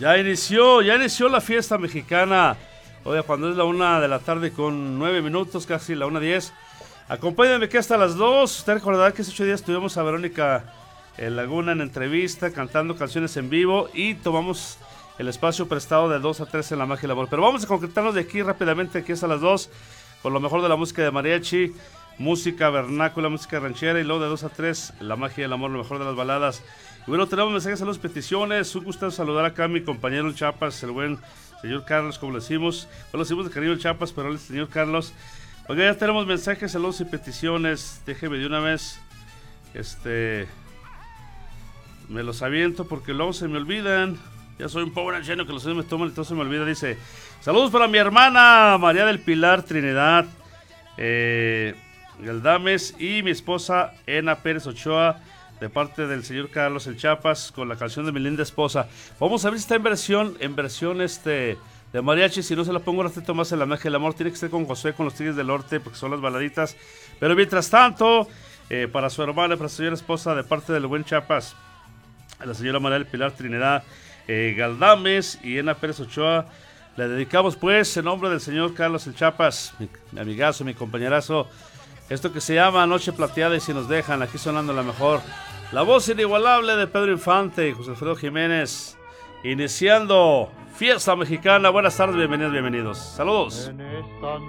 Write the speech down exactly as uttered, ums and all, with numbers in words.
Ya inició, ya inició la fiesta mexicana. Oye, cuando es la una de la tarde con nueve minutos, casi la una diez. Acompáñenme que hasta las dos. Usted recordará que hace ocho días tuvimos a Verónica eh, Laguna en entrevista, cantando canciones en vivo y tomamos el espacio prestado de dos a tres en La Magia y el Amor. Pero vamos a concretarnos de aquí rápidamente, aquí hasta las dos, con lo mejor de la música de mariachi, música vernácula, música ranchera, y luego de dos a tres, La Magia y el Amor, lo mejor de las baladas. Y bueno, tenemos mensajes, saludos, peticiones. Un gusto saludar acá a mi compañero el Chiapas, el buen señor Carlos, como le decimos. Bueno, le decimos de cariño el Chiapas, pero el señor Carlos. Oiga, ya tenemos mensajes, saludos y peticiones. Déjeme de una vez, este, me los aviento porque luego se me olvidan. Ya soy un pobre anciano que los me toman y todo se me olvida. Dice, saludos para mi hermana María del Pilar Trinidad eh, Galdames y mi esposa Ena Pérez Ochoa, de parte del señor Carlos el Chiapas, con la canción de mi linda esposa. Vamos a ver si está en versión, en versión este, de mariachi. Si no, se la pongo un ratito más en La Magia del Amor. Tiene que ser con Josué, con los Tigres del Norte, porque son las baladitas. Pero mientras tanto, eh, para su hermana, para su señora esposa, de parte del buen Chiapas, a la señora María del Pilar Trinidad eh, Galdames y Ena Pérez Ochoa, le dedicamos pues en nombre del señor Carlos el Chiapas, mi, mi amigazo, mi compañerazo, esto que se llama Noche Plateada. Y si nos dejan, aquí sonando la mejor, la voz inigualable de Pedro Infante y José Alfredo Jiménez, iniciando Fiesta Mexicana. Buenas tardes, bienvenidos, bienvenidos. Saludos.